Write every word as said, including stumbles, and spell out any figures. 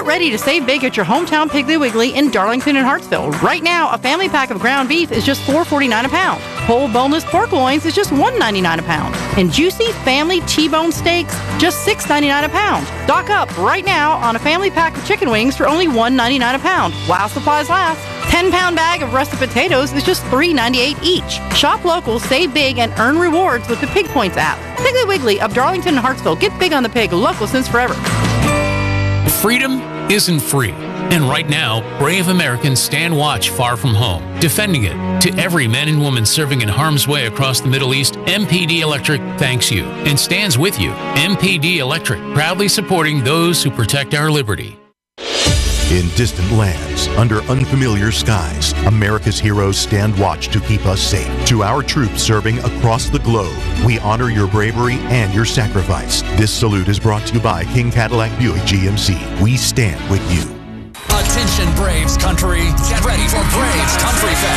ready to save big at your hometown Piggly Wiggly in Darlington and Hartsville. Right now, a family pack of ground beef is just four dollars and forty-nine cents a pound. Whole boneless pork loins is just one dollar and ninety-nine cents a pound. And juicy family T-bone steaks, just six dollars and ninety-nine cents a pound. Stock up right now on a family pack of chicken wings for only one dollar and ninety-nine cents a pound, while supplies last. ten pound bag of russet potatoes is just three dollars and ninety-eight cents each. Shop local, save big, and earn rewards with the Pig Points app. Piggly Wiggly of Darlington and Hartsville. Get big on the pig, local since forever. Freedom isn't free. And right now, brave Americans stand watch far from home, defending it. To every man and woman serving in harm's way across the Middle East, M P D Electric thanks you and stands with you. M P D Electric, proudly supporting those who protect our liberty. In distant lands, under unfamiliar skies, America's heroes stand watch to keep us safe. To our troops serving across the globe, we honor your bravery and your sacrifice. This salute is brought to you by King Cadillac Buick G M C. We stand with you. Attention Braves country, get ready for Braves Country Fest.